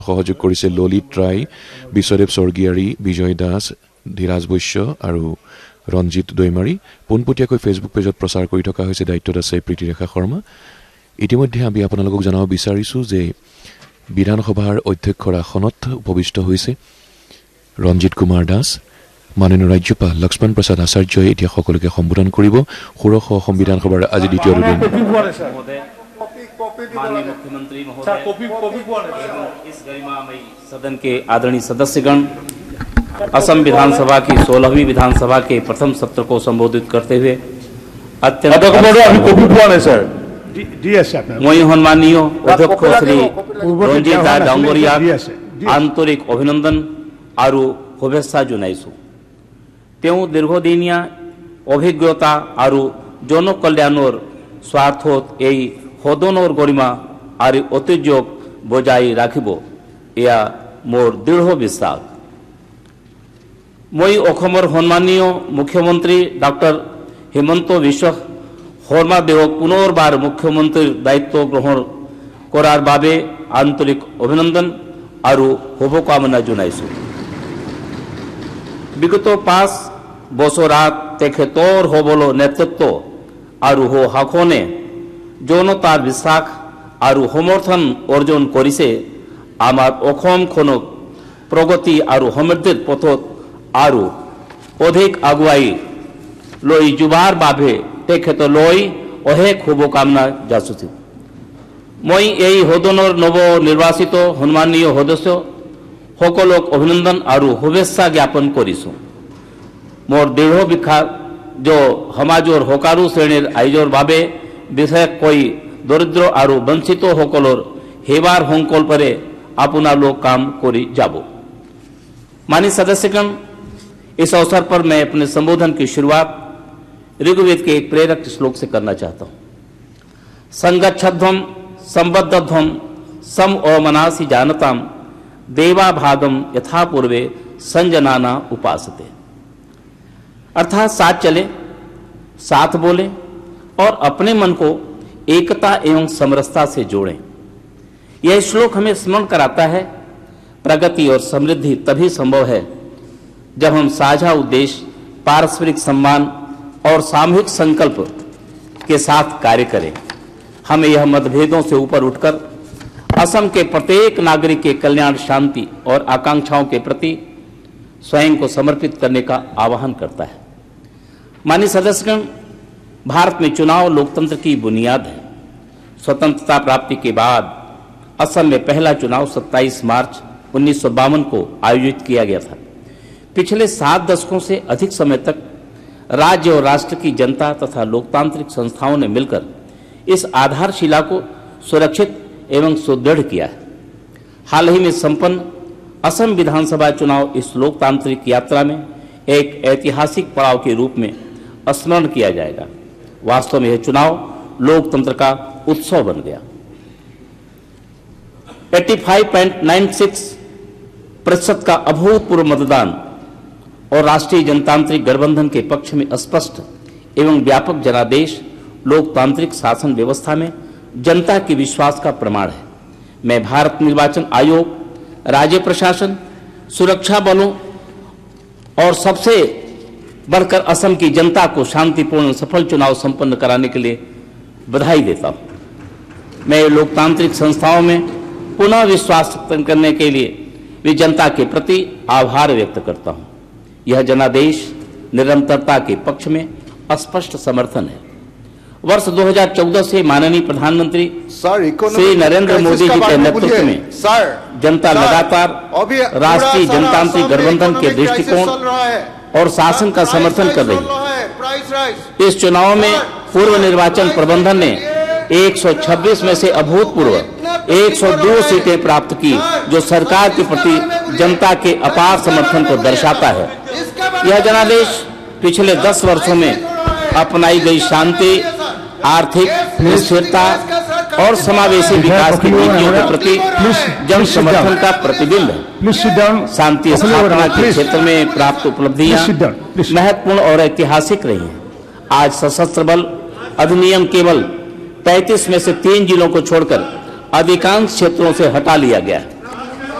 সহযোগ কৰিছে ললিত ৰায়, বিশ্বদেৱ স্বৰ্গীয়াৰী, বিজয় দাস, ধীৰাজ বৈশ্য আৰু ৰঞ্জিত দৈমাৰী। পোনপটীয়াকৈ ফেচবুক পেজত প্ৰচাৰ কৰি থকা হৈছে। দায়িত্বত আছে প্ৰীতিৰেখা শৰ্মা। ইতিমধ্যে আমি আপোনালোকক জনাব বিচাৰিছোঁ যে বিধানসভাৰ অধ্যক্ষৰ আসনত উপবিষ্ট হৈছে ৰঞ্জিত কুমাৰ দাস। মাননীয় ৰাজ্যপাল লক্ষ্মণ প্ৰসাদ আচাৰ্যই এতিয়া সকলোকে সম্বোধন কৰিব। ষোড়শ অসম বিধানসভাৰ আজি দ্বিতীয় দিন। माननीय मुख्यमंत्री महोदय, इस गरिमामयी सदन के आदरणीय सदस्यगण, असम विधानसभा की 16वीं विधानसभा के प्रथम सत्र को संबोधित करते हुए अत्यंत सम्माननीय अध्यक्ष श्री रंजीत डांगोरिया आंतरिक अभिनंदन और शुभेच्छा जनाइछु। तेऊ दीर्घदिनिया अभिज्ञता और जनकल्याणर स्वार्थत এই সদনৰ গৰিমা আৰু ঐতিহ্য বজাই ৰাখিব, এয়া মোৰ দৃঢ় বিশ্বাস। মই অসমৰ সন্মানীয় মুখ্যমন্ত্ৰী ডক্টৰ হিমন্ত বিশ্ব শৰ্মা দেৱক পুনৰবাৰ মুখ্যমন্ত্ৰীৰ দায়িত্ব গ্ৰহণ কৰাৰ বাবে আন্তৰিক অভিনন্দন আৰু শুভকামনা জনাইছোঁ। বিগত 5 বছৰত তেখেতৰ সবল নেতৃত্ব আৰু শাসনে জনতাৰ বিশ্বাস আৰু সমৰ্থন অৰ্জন কৰিছে। আমাৰ অসমখনক প্ৰগতি আৰু সমৃদ্ধিৰ পথত আৰু অধিক আগুৱাই লৈ যোৱাৰ বাবে তেখেতলৈ অশেষ শুভকামনা যাচিছোঁ। মই এই সদনৰ নৱ নিৰ্বাচিত সন্মানীয় সদস্য সকলক অভিনন্দন আৰু শুভেচ্ছা জ্ঞাপন কৰিছোঁ। মোৰ দৃঢ় বিশ্বাস যে সমাজৰ সকলো শ্ৰেণীৰ ৰাইজৰ বাবে বিশেষকৈ দৰিদ্ৰ আৰু বঞ্চিত সকলৰ সেৱাৰ সংকল্পৰে আপোনালোক কাম কৰি যাব। माननीय सदस्यगण, इस अवसर पर मैं अपने संबोधन की शुरुआत ऋग्वेद के एक प्रेरक श्लोक से करना चाहता हूं। संगच्छध्वम संबद्धध्वम सम अमनासि जानताम देवा भागम यथा पूर्वे संजनाना उपासते। अर्थात साथ चले, साथ बोले और अपने मन को एकता एवं समरसता से जोड़ें। यह श्लोक हमें स्मरण कराता है प्रगति और समृद्धि तभी संभव है जब हम साझा उद्देश्य, पारस्परिक सम्मान और सामूहिक संकल्प के साथ कार्य करें। हमें यह मतभेदों से ऊपर उठकर असम के प्रत्येक नागरिक के कल्याण, शांति और आकांक्षाओं के प्रति स्वयं को समर्पित करने का आह्वान करता है। माननीय सदस्यगण, भारत में चुनाव लोकतंत्र की बुनियाद है। स्वतंत्रता प्राप्ति के बाद असम में पहला चुनाव 27 मार्च 1952 को आयोजित किया गया था। पिछले 7 दशकों से अधिक समय तक राज्य और राष्ट्र की जनता तथा लोकतांत्रिक संस्थाओं ने मिलकर इस आधारशिला को सुरक्षित एवं सुदृढ़ किया है। हाल ही में संपन्न असम विधानसभा चुनाव इस लोकतांत्रिक यात्रा में एक ऐतिहासिक पड़ाव के रूप में स्मरण किया जाएगा। वास्तव में यह चुनाव लोकतंत्र का उत्सव बन गया। 85.96% का अभूतपूर्व मतदान और राष्ट्रीय जनतांत्रिक गठबंधन के पक्ष में स्पष्ट एवं व्यापक जनादेश लोकतांत्रिक शासन व्यवस्था में जनता के विश्वास का प्रमाण है। मैं भारत निर्वाचन आयोग, राज्य प्रशासन, सुरक्षा बलों और सबसे बढ़कर असम की जनता को शांतिपूर्ण सफल चुनाव संपन्न कराने के लिए बधाई देता हूं। मैं लोकतांत्रिक संस्थाओं में पुनः विश्वास करने के लिए भी जनता के प्रति आभार व्यक्त करता हूं। यह जनादेश निरंतरता के पक्ष में स्पष्ट समर्थन है। वर्ष 2014 से माननीय प्रधानमंत्री श्री नरेंद्र मोदी जी के नेतृत्व में जनता लगातार राष्ट्रीय जनतांत्रिक गठबंधन के दृष्टिकोण और शासन का समर्थन कर रही है। इस चुनाव में पूर्व निर्वाचन प्रबंधन ने 126 में से अभूतपूर्व 102 सीटें प्राप्त की, जो सरकार के प्रति जनता के अपार समर्थन को दर्शाता है। यह जनादेश पिछले 10 वर्षों में अपनाई गई शांति, आर्थिक स्थिरता और समावेशी विकास की नीतियों के प्रति जन समर्थन का प्रतिबिंब है। शांति स्थापना के क्षेत्र में प्राप्त उपलब्धियां महत्वपूर्ण और ऐतिहासिक रही हैं। आज सशस्त्र बल अधिनियम केवल 35 में से 3 जिलों को छोड़कर अधिकांश क्षेत्रों से हटा लिया गया है।